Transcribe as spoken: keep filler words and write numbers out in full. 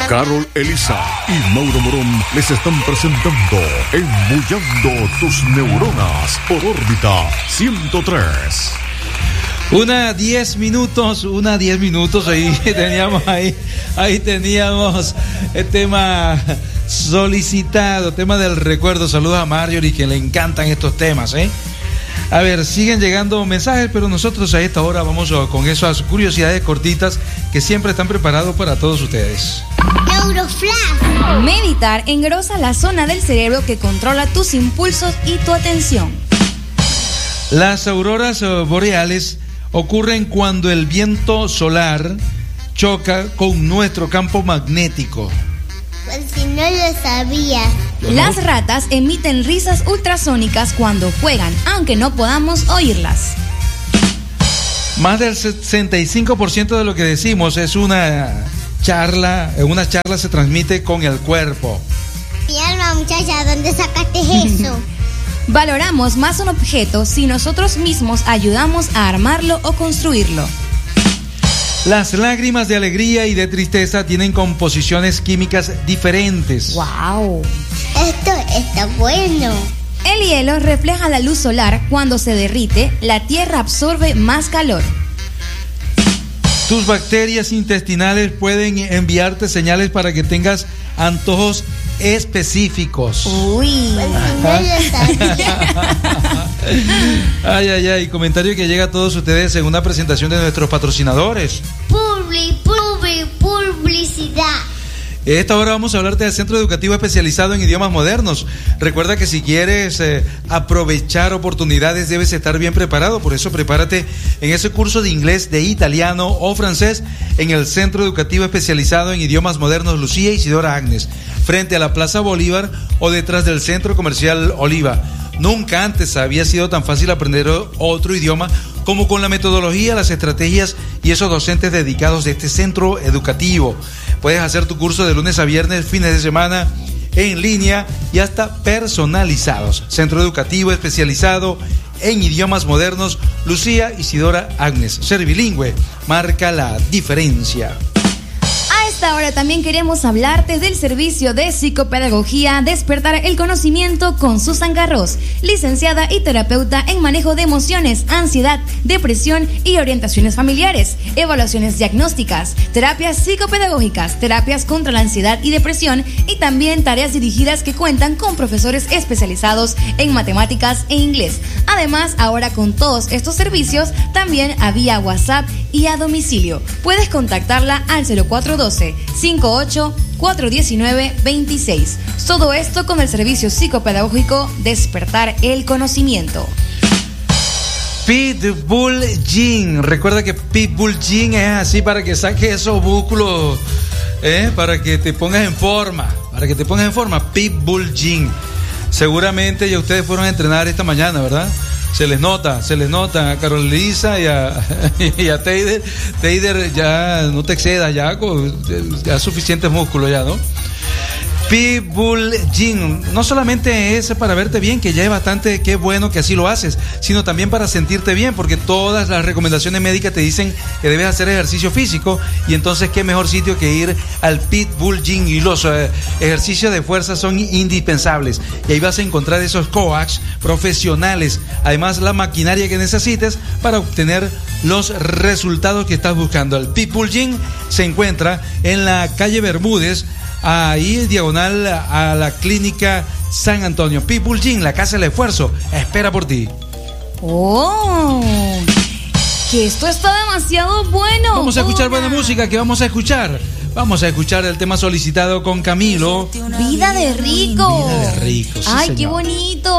Carol Elisa y Mauro Morón les están presentando Embullando tus neuronas por órbita ciento tres. Una diez minutos, una diez minutos, ahí teníamos, ahí, ahí teníamos el tema solicitado, tema del recuerdo. Saludos a Marjorie, que le encantan estos temas, ¿eh? A ver, siguen llegando mensajes, pero nosotros a esta hora vamos con esas curiosidades cortitas que siempre están preparados para todos ustedes. Neuroflash. Meditar engrosa la zona del cerebro que controla tus impulsos y tu atención. Las auroras boreales ocurren cuando el viento solar choca con nuestro campo magnético. Pues si no lo sabía. Las ratas emiten risas ultrasónicas cuando juegan, aunque no podamos oírlas. Más del sesenta y cinco por ciento de lo que decimos es una charla, una charla se transmite con el cuerpo. Mi alma, muchacha, ¿dónde sacaste eso? Valoramos más un objeto si nosotros mismos ayudamos a armarlo o construirlo. Las lágrimas de alegría y de tristeza tienen composiciones químicas diferentes. ¡Wow! Esto está bueno. El hielo refleja la luz solar. Cuando se derrite, la tierra absorbe más calor. Tus bacterias intestinales pueden enviarte señales para que tengas antojos específicos. Uy. Pues si no lo sabía. Ay, ay, ay. Comentario que llega a todos ustedes en una presentación de nuestros patrocinadores. Publi, publi, publicidad. Esta hora vamos a hablarte del Centro Educativo Especializado en Idiomas Modernos. Recuerda que si quieres eh, aprovechar oportunidades debes estar bien preparado. Por eso prepárate en ese curso de inglés, de italiano o francés en el Centro Educativo Especializado en Idiomas Modernos Lucía Isidora Agnes, frente a la Plaza Bolívar o detrás del Centro Comercial Oliva. Nunca antes había sido tan fácil aprender otro idioma como con la metodología, las estrategias y esos docentes dedicados de este centro educativo. Puedes hacer tu curso de lunes a viernes, fines de semana, en línea y hasta personalizados. Centro Educativo Especializado en Idiomas Modernos Lucía Isidora Agnes. Ser bilingüe marca la diferencia. A esta hora también queremos hablarte del servicio de psicopedagogía Despertar el Conocimiento con Susan Garros, licenciada y terapeuta en manejo de emociones, ansiedad, depresión y orientaciones familiares, evaluaciones diagnósticas, terapias psicopedagógicas, terapias contra la ansiedad y depresión y también tareas dirigidas que cuentan con profesores especializados en matemáticas e inglés. Además, ahora con todos estos servicios también a vía WhatsApp y a domicilio. Puedes contactarla al cero cuatro uno dos, cinco ocho cuatro uno nueve, dos seis. Todo esto con el servicio psicopedagógico Despertar el Conocimiento. Pitbull Gym. Recuerda que Pitbull Gym es así para que saques esos músculos, ¿eh? Para que te pongas en forma. Para que te pongas en forma. Pitbull Gym. Seguramente ya ustedes fueron a entrenar esta mañana, ¿verdad? Se les nota, se les nota a Carol Elisa y a, y a Teider. Teider, ya no te excedas, ya, ya suficientes músculos ya, ¿no? Pitbull Gym, no solamente es para verte bien, que ya es bastante, qué bueno que así lo haces, sino también para sentirte bien, porque todas las recomendaciones médicas te dicen que debes hacer ejercicio físico, y entonces qué mejor sitio que ir al Pitbull Gym, y los eh, ejercicios de fuerza son indispensables, y ahí vas a encontrar esos coaches profesionales, además la maquinaria que necesites para obtener los resultados que estás buscando. El Pitbull Gym se encuentra en la calle Bermúdez, ahí diagonal a la clínica San Antonio. Pitbull Gym, la casa del esfuerzo, espera por ti. ¡Oh! Que esto está demasiado bueno. Vamos a escuchar buena música. ¿Qué vamos a escuchar? Vamos a escuchar el tema solicitado con Camilo. Vida de rico. Vida de rico, sí, ay, señor. qué bonito.